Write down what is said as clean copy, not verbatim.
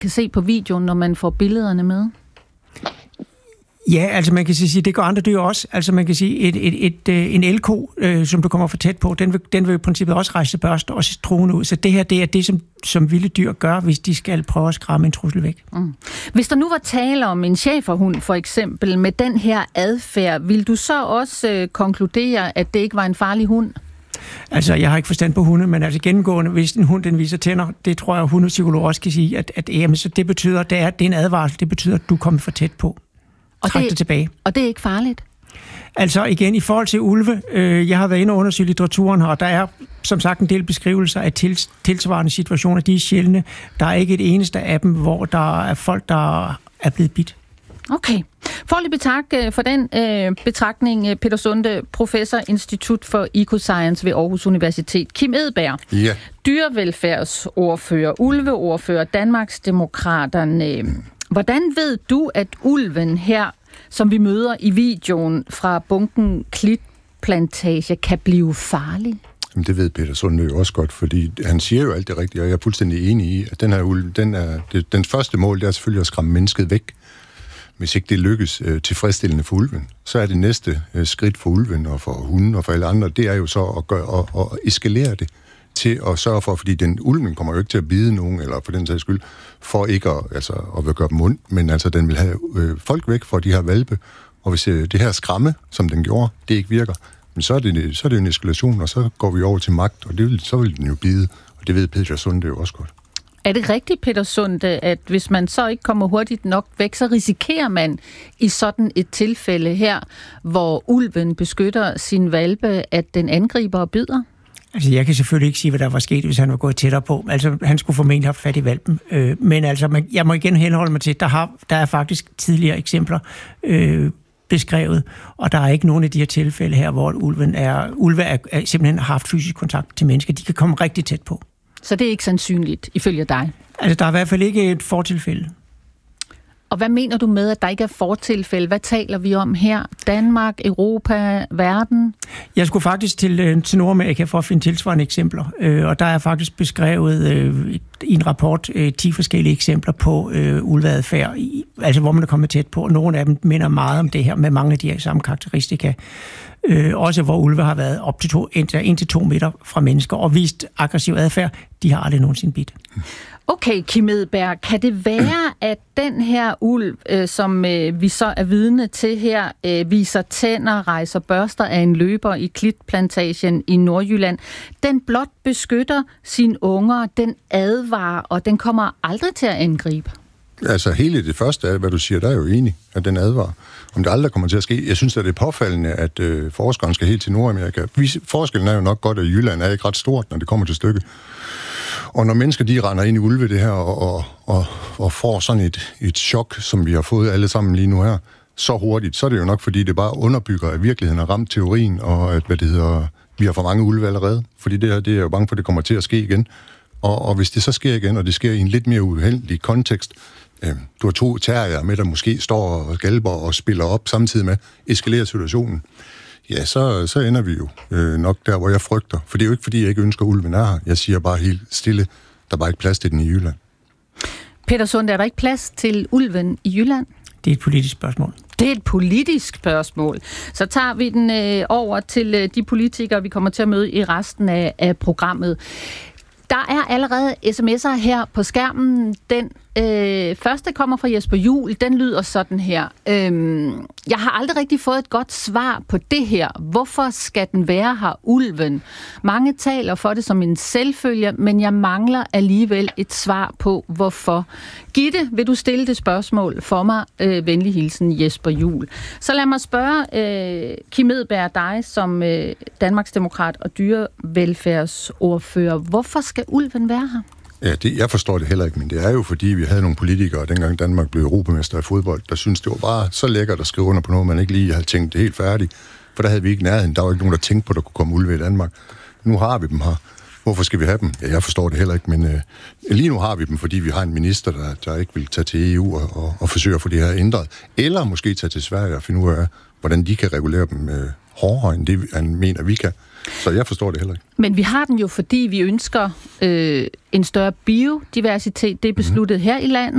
kan se på videoen, når man får billederne med? Ja, altså man kan sige, det gør andre dyr også. Altså man kan sige, en elko, som du kommer for tæt på, den vil i princippet også rejse børst og se truende ud. Så det her, det er det, som vilde dyr gør, hvis de skal prøve at skræmme en trussel væk. Mm. Hvis der nu var tale om en schæferhund, for eksempel, med den her adfærd, vil du så også konkludere, at det ikke var en farlig hund? Altså, jeg har ikke forstand på hunde, men altså gennemgående, hvis en hund den viser tænder, det tror jeg, hundepsykologer også kan sige, at jamen, så det betyder, det er en advarsel, det betyder, at du kommer for tæt på. Træk det tilbage. Og det er ikke farligt? Altså igen, i forhold til ulve, jeg har været inde og undersøge litteraturen her, og der er som sagt en del beskrivelser af tilsvarende situationer, de er sjældne. Der er ikke et eneste af dem, hvor der er folk, der er blevet bidt. Okay. Foreløbig tak for den betragtning, Peter Sunde, professor, Institut for Ecoscience ved Aarhus Universitet. Kim Edberg, dyrevelfærdsordfører, ulveordfører, Danmarksdemokraterne. Hvordan ved du, at ulven her, som vi møder i videoen fra bunken Klitplantage, kan blive farlig? Jamen, det ved Peter Sunde jo også godt, fordi han siger jo alt det rigtige, og jeg er fuldstændig enig i, at den her ulv, den første mål, det er selvfølgelig at skræmme mennesket væk. Hvis ikke det lykkes tilfredsstillende for ulven, så er det næste skridt for ulven og for hunden og for alle andre, det er jo så at eskalere det til at sørge for, fordi ulven kommer jo ikke til at bide nogen, eller for den sags skyld, for ikke at gøre dem ondt, men altså den vil have folk væk fra de her hvalpe, og hvis det her skræmme, som den gjorde, det ikke virker, men så er det jo en eskalation, og så går vi over til magt, og så vil den jo bide, og det ved Peter Sunde jo også godt. Er det rigtigt, Peter Sunde, at hvis man så ikke kommer hurtigt nok væk, så risikerer man i sådan et tilfælde her, hvor ulven beskytter sin hvalpe, at den angriber og bider? Altså, jeg kan selvfølgelig ikke sige, hvad der var sket, hvis han var gået tættere på. Altså, han skulle formentlig have fat i hvalpen. Men altså, jeg må igen henholde mig til, der er faktisk tidligere eksempler beskrevet, og der er ikke nogen af de her tilfælde her, hvor ulve er simpelthen har haft fysisk kontakt til mennesker. De kan komme rigtig tæt på. Så det er ikke sandsynligt, ifølge dig? Altså, der er i hvert fald ikke et fortilfælde. Og hvad mener du med, at der ikke er fortilfælde? Hvad taler vi om her? Danmark, Europa, verden? Jeg skulle faktisk til Nordamerika for at finde tilsvarende eksempler. Og der er faktisk beskrevet i en rapport 10 forskellige eksempler på ulveadfærd, altså hvor man er kommet tæt på. Og nogle af dem minder meget om det her, med mange af de her samme karakteristika. Også hvor ulve har været op til 1-2 meter fra mennesker og vist aggressiv adfærd. De har aldrig nogensinde bidt. Okay, Kim Edberg, kan det være, at den her ulv, som vi så er vidne til her, viser tænder, rejser børster af en løber i Klitplantagen i Nordjylland, den blot beskytter sine unger, den advarer, og den kommer aldrig til at angribe? Altså hele det første af, hvad du siger, der er jo enig, at den advarer. Om det aldrig kommer til at ske. Jeg synes, at det er påfaldende, at forskeren skal helt til Nordamerika. Forskellen er jo nok godt, at Jylland er ikke ret stort, når det kommer til stykket. Og når mennesker, de render ind i ulve det her, og får sådan et chok, som vi har fået alle sammen lige nu her, så hurtigt, så er det jo nok, fordi det bare underbygger, at virkeligheden har ramt teorien, og at, vi har for mange ulve allerede. Fordi det her, det er jo bange for, at det kommer til at ske igen. Og hvis det så sker igen, og det sker i en lidt mere uheldig kontekst, du har 2 terrier med, der måske står og galber og spiller op samtidig med, eskalerer situationen, ja, så ender vi jo nok der, hvor jeg frygter. For det er jo ikke, fordi jeg ikke ønsker, ulven er her. Jeg siger bare helt stille, der er bare ikke plads til den i Jylland. Peter Sunde, er der ikke plads til ulven i Jylland? Det er et politisk spørgsmål. Det er et politisk spørgsmål. Så tager vi den over til de politikere, vi kommer til at møde i resten af programmet. Der er allerede sms'er her på skærmen. Den første kommer fra Jesper Juhl. Den lyder sådan her. Jeg har aldrig rigtig fået et godt svar på det her. Hvorfor skal den være her, ulven? Mange taler for det som en selvfølge, men jeg mangler alligevel et svar på, hvorfor. Gitte, vil du stille det spørgsmål for mig? Venlig hilsen, Jesper Juhl. Så lad mig spørge Kim Edberg, dig som Danmarksdemokrat og dyrevelfærdsordfører. Hvorfor skal ulven være her? Ja, jeg forstår det heller ikke, men det er jo fordi, vi havde nogle politikere, dengang Danmark blev europamester i fodbold, der syntes, det var bare så lækkert at skrive under på noget, man ikke lige havde tænkt det helt færdigt. For der havde vi ikke nærheden. Der var ikke nogen, der tænkte på, at der kunne komme ulve i Danmark. Nu har vi dem her. Hvorfor skal vi have dem? Ja, jeg forstår det heller ikke, men lige nu har vi dem, fordi vi har en minister, der ikke vil tage til EU og forsøge at få det her ændret. Eller måske tage til Sverige og finde ud af, hvordan de kan regulere dem hårdere, end det han mener, vi kan. Så jeg forstår det heller ikke. Men vi har den jo, fordi vi ønsker en større biodiversitet. Det er besluttet her i landet.